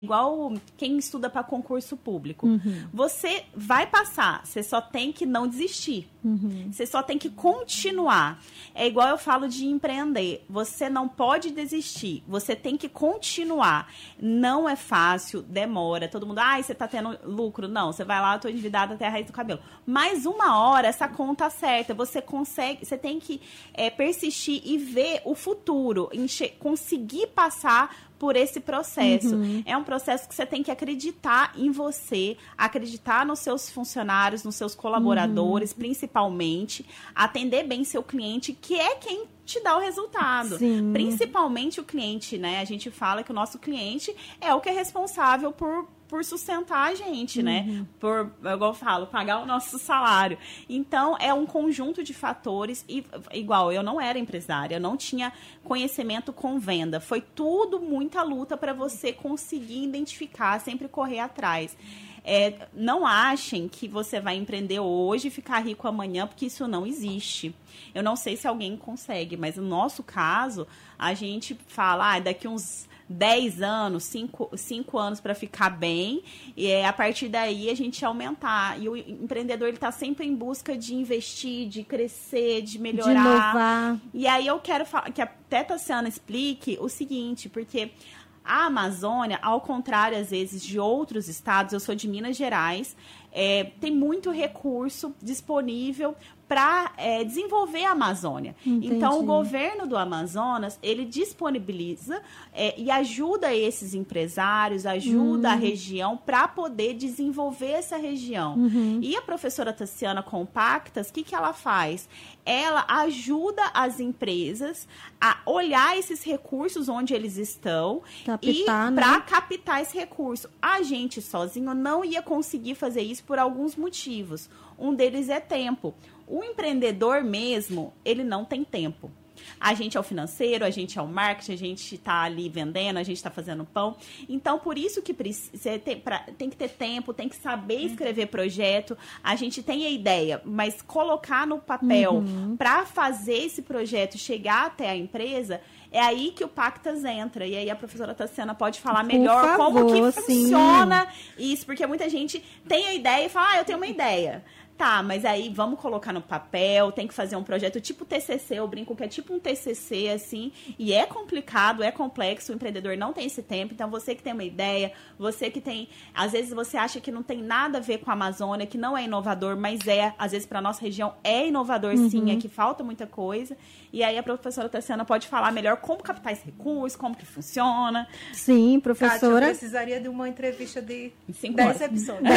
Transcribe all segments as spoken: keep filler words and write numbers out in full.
igual quem estuda para concurso público. Uhum. Você vai passar, você só tem que não desistir. Uhum. Você só tem que continuar. É igual eu falo de empreender. Você não pode desistir. Você tem que continuar. Não é fácil, demora. Todo mundo, ai, ah, você tá tendo lucro. Não, você vai lá, eu tô endividada até a raiz do cabelo. Mas uma hora, essa conta acerta. Você consegue, você tem que é, persistir e ver o futuro. Enche- conseguir passar por esse processo. Uhum. É um processo que você tem que acreditar em você, acreditar nos seus funcionários, nos seus colaboradores, uhum. principalmente, atender bem seu cliente, que é quem te dá o resultado. Sim. Principalmente o cliente, né? A gente fala que o nosso cliente é o que é responsável por por sustentar a gente, uhum. né? Por, igual eu falo, pagar o nosso salário. Então, é um conjunto de fatores. E, igual, eu não era empresária, eu não tinha conhecimento com venda. Foi tudo muita luta para você conseguir identificar, sempre correr atrás. É, não achem que você vai empreender hoje e ficar rico amanhã, porque isso não existe. Eu não sei se alguém consegue, mas no nosso caso, a gente fala, ah, daqui uns dez anos, cinco anos para ficar bem, e é, a partir daí a gente aumentar. E o empreendedor ele está sempre em busca de investir, de crescer, de melhorar. De inovar. E aí eu quero que até Tassiana explique o seguinte, porque a Amazônia, ao contrário, às vezes, de outros estados, eu sou de Minas Gerais, é, tem muito recurso disponível para é, desenvolver a Amazônia. Entendi. Então, o governo do Amazonas, ele disponibiliza é, e ajuda esses empresários, ajuda uhum. a região para poder desenvolver essa região. Uhum. E a professora Tassiana Compactas, o que, que ela faz? Ela ajuda as empresas a olhar esses recursos onde eles estão Capitar, e para né? captar esse recurso. A gente sozinho não ia conseguir fazer isso por alguns motivos. Um deles é tempo. O empreendedor mesmo, ele não tem tempo. A gente é o financeiro, a gente é o marketing, a gente está ali vendendo, a gente está fazendo pão. Então, por isso que precisa, tem, pra, tem que ter tempo, tem que saber escrever projeto. A gente tem a ideia, mas colocar no papel uhum. para fazer esse projeto chegar até a empresa, é aí que o Pactas entra. E aí a professora Tassiana pode falar melhor favor, como que sim. funciona isso, porque muita gente tem a ideia e fala, ah, eu tenho uma ideia. Tá, mas aí vamos colocar no papel, tem que fazer um projeto tipo T C C, eu brinco que é tipo um T C C, assim, e é complicado, é complexo, o empreendedor não tem esse tempo, então você que tem uma ideia, você que tem, às vezes você acha que não tem nada a ver com a Amazônia, que não é inovador, mas é, às vezes para nossa região é inovador uhum. sim, é que falta muita coisa, e aí a professora Tassiana pode falar melhor como captar esse recurso, como que funciona. Sim, professora. Kátia, precisaria de uma entrevista de dez episódios.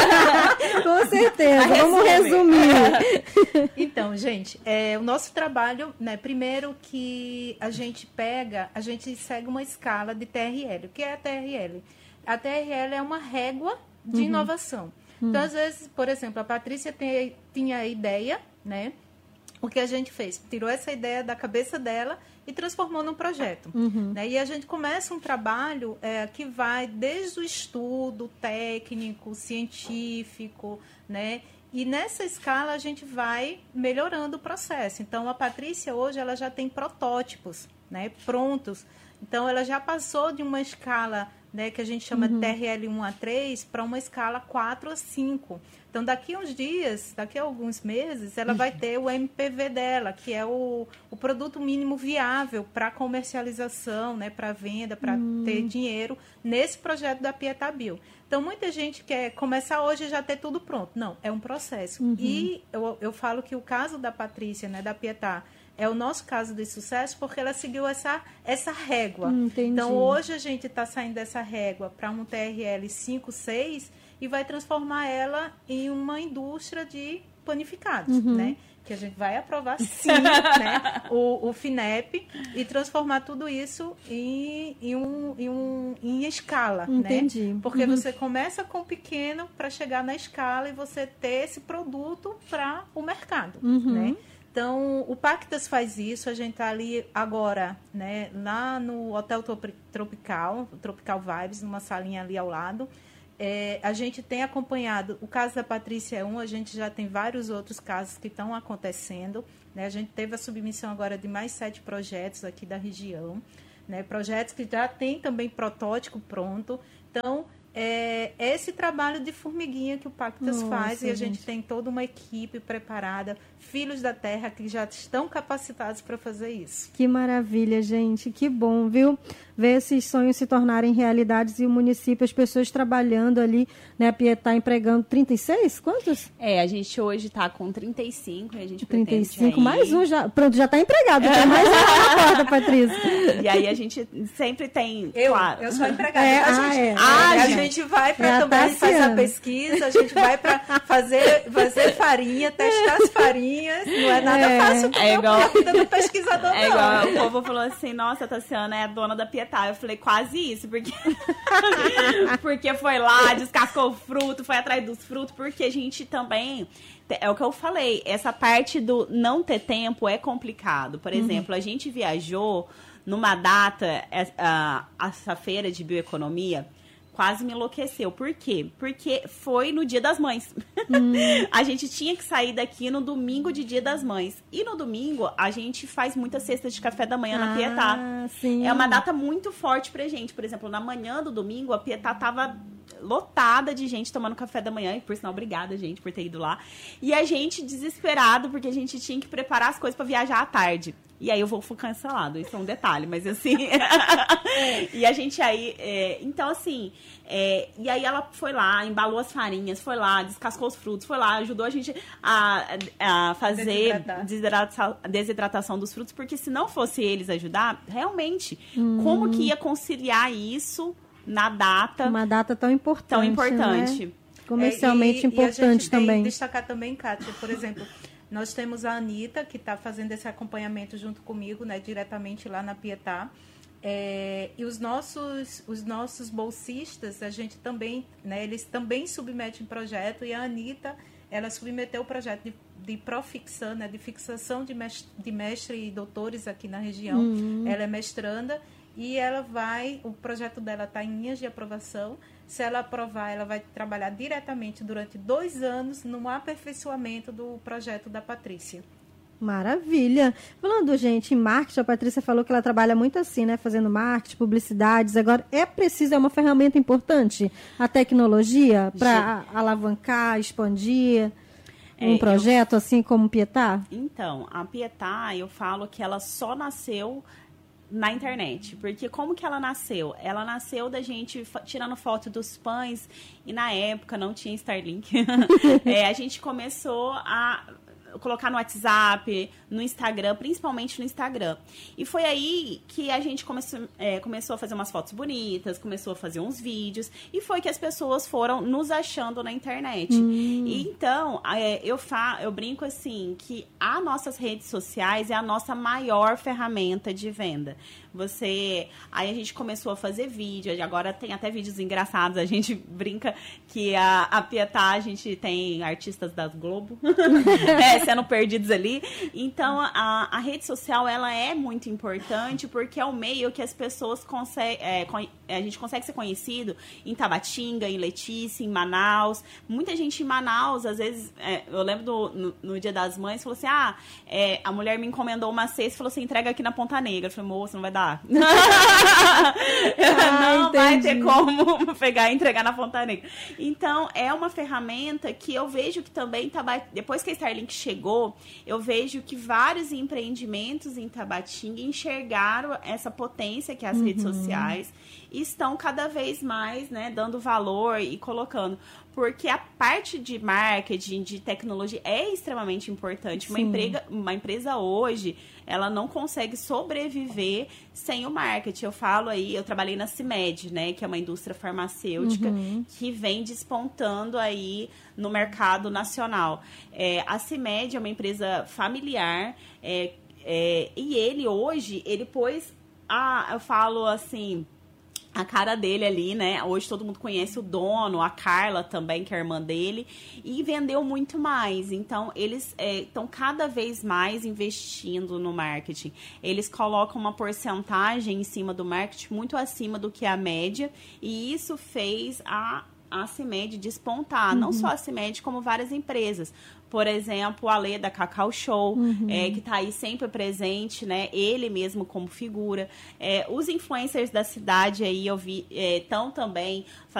Com certeza. Vamos resumir. Então, gente, é, o nosso trabalho, né, primeiro que a gente pega, a gente segue uma escala de T R L. O que é a T R L? A T R L é uma régua de uhum. inovação. Uhum. Então, às vezes, por exemplo, a Patrícia tem, tinha a ideia, né? O que a gente fez? Tirou essa ideia da cabeça dela e transformou num projeto. Uhum. Né? E a gente começa um trabalho é, que vai desde o estudo técnico, científico, né? E nessa escala a gente vai melhorando o processo. Então, a Patrícia hoje ela já tem protótipos, né, prontos. Então, ela já passou de uma escala, né, que a gente chama uhum. de T R L um a três para uma escala quatro a cinco. Então, daqui a uns dias, daqui a alguns meses, ela uhum. vai ter o M P V dela, que é o, o produto mínimo viável para comercialização, né, para venda, para uhum. ter dinheiro nesse projeto da Pietabio. Então, muita gente quer começar hoje e já ter tudo pronto. Não, é um processo. Uhum. E eu, eu falo que o caso da Patrícia, né, da Pietá, é o nosso caso de sucesso porque ela seguiu essa, essa régua. Entendi. Então, hoje a gente está saindo dessa régua para um T R L cinco, seis e vai transformar ela em uma indústria de panificados, uhum. né? Que a gente vai aprovar sim, né? o, o FINEP e transformar tudo isso em, em, um, em, um, em escala. Entendi. Né? Porque uhum. você começa com pequeno para chegar na escala e você ter esse produto para o mercado. Uhum. Né? Então, o Pactas faz isso, a gente está ali agora, né, lá no Hotel Tropical, Tropical Vibes, numa salinha ali ao lado. É, a gente tem acompanhado, o caso da Patrícia é um, a gente já tem vários outros casos que estão acontecendo. Né? A gente teve a submissão agora de mais sete projetos aqui da região. né? Projetos que já têm também protótipo pronto. Então, é esse trabalho de formiguinha que o Pactus Nossa, faz, e a gente. gente tem toda uma equipe preparada, filhos da terra que já estão capacitados para fazer isso. Que maravilha, gente. Que bom, viu? Ver esses sonhos se tornarem realidades e o município, as pessoas trabalhando ali, né? A Pietá empregando trinta e seis? Quantos? É, a gente hoje tá com trinta e cinco e a gente trinta e pretende cinco, aí... mais um já. Pronto, já tá empregado. Tem mais um lá na porta, Patrícia. E aí a gente sempre tem... Eu, claro. eu sou empregada. É, a ah, gente, é. a, Ah, a gente. gente vai para Já também, tá a gente faz a ansiando. pesquisa, a gente vai para fazer, fazer farinha, testar as farinhas. Não é nada É. fácil É é igual- a vida do pesquisador, É não. igual o povo falou assim, nossa, a Tassiana é a dona da Pietá. Eu falei, quase isso, porque porque foi lá, descascou o fruto, foi atrás dos frutos, porque a gente também, é o que eu falei, essa parte do não ter tempo é complicado. Por exemplo, a gente viajou numa data, essa, essa feira de bioeconomia, quase me enlouqueceu. Por quê? Porque foi no Dia das Mães. Hum. A gente tinha que sair daqui no domingo de Dia das Mães. E no domingo, a gente faz muitas cestas de café da manhã na Pietá. Ah, sim. É uma data muito forte pra gente. Por exemplo, na manhã do domingo, a Pietá tava lotada de gente tomando café da manhã. E, por sinal, obrigada, gente, por ter ido lá. E a gente desesperado, porque a gente tinha que preparar as coisas pra viajar à tarde. E aí eu vou fui cancelado, isso é um detalhe, mas assim... E a gente aí... É, então, assim... É, e aí ela foi lá, embalou as farinhas, foi lá, descascou os frutos, foi lá, ajudou a gente a, a fazer Desidratar. desidratação, desidratação dos frutos, porque se não fosse eles ajudar, realmente, hum. como que ia conciliar isso na data... Uma data tão importante, Tão importante. Né? Comercialmente É, e, importante e a gente também. Tem que destacar também, Kátia, por exemplo... Nós temos a Anitta, que está fazendo esse acompanhamento junto comigo, né, diretamente lá na Pietá. É, e os nossos, os nossos bolsistas, a gente também, né, eles também submetem projeto. E a Anitta, ela submeteu o projeto de, de profixão, né, de fixação de mestre, de mestre e doutores aqui na região. Uhum. Ela é mestranda e ela vai, o projeto dela está em linhas de aprovação. Se ela aprovar, ela vai trabalhar diretamente durante dois anos no aperfeiçoamento do projeto da Patrícia. Maravilha. Falando, gente, em marketing, a Patrícia falou que ela trabalha muito assim, né? Fazendo marketing, publicidades. Agora, é preciso, é uma ferramenta importante a tecnologia para alavancar, expandir um é, projeto eu... assim como Pietá? Então, a Pietá, eu falo que ela só nasceu... na internet, porque como que ela nasceu? Ela nasceu da gente tirando foto dos pães e na época não tinha Starlink. é, a gente começou a colocar no WhatsApp, no Instagram, principalmente no Instagram. E foi aí que a gente começou, é, começou a fazer umas fotos bonitas, começou a fazer uns vídeos, e foi que as pessoas foram nos achando na internet. Hum. E então, é, eu, fa eu brinco assim, que as nossas redes sociais é a nossa maior ferramenta de venda. Você... Aí a gente começou a fazer vídeo, agora tem até vídeos engraçados, a gente brinca que a, a Pietá, a gente tem artistas das Globo, é, sendo perdidos ali. Então, a, a rede social, ela é muito importante, porque é o meio que as pessoas conseguem... É, a gente consegue ser conhecido em Tabatinga, em Letícia, em Manaus. Muita gente em Manaus, às vezes, é, eu lembro do, no, no Dia das Mães, falou assim, ah, é, a mulher me encomendou uma cesta e falou assim, entrega aqui na Ponta Negra. Eu falei, moça, não vai dar. Ah, não entendi. Vai ter como pegar e entregar na Ponta Negra. Então, é uma ferramenta que eu vejo que também, depois que a Starlink chegou, eu vejo que vários empreendimentos em Tabatinga enxergaram essa potência que é as uhum. redes sociais e estão cada vez mais, né, dando valor e colocando. Porque a parte de marketing, de tecnologia é extremamente importante. Uma, emprega, uma empresa hoje, ela não consegue sobreviver sem o marketing. Eu falo aí, eu trabalhei na CIMED, né, que é uma indústria farmacêutica uhum. que vem despontando aí no mercado nacional. É, a CIMED é uma empresa familiar é, é, e ele hoje, ele pôs, a, eu falo assim... a cara dele ali, né? Hoje todo mundo conhece o dono, a Carla também, que é a irmã dele, e vendeu muito mais. Então, eles estão é, cada vez mais investindo no marketing. Eles colocam uma porcentagem em cima do marketing muito acima do que a média, e isso fez a a CIMED despontar. Uhum. Não só a CIMED, como várias empresas. Por exemplo, a Lê da Cacau Show, uhum. é, que está aí sempre presente, né? Ele mesmo como figura. É, os influencers da cidade aí, eu vi, estão é, também